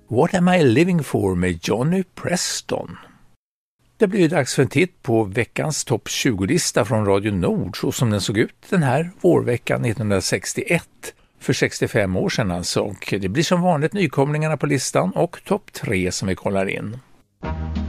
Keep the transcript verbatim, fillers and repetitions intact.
What Am I Living For med Johnny Preston. Det blir dags för en titt på veckans topp tjugo-lista från Radio Nord så som den såg ut den här vårveckan nittonhundrasextioett, för sextiofem år sedan alltså. Och det blir som vanligt nykomlingarna på listan och topp tre som vi kollar in.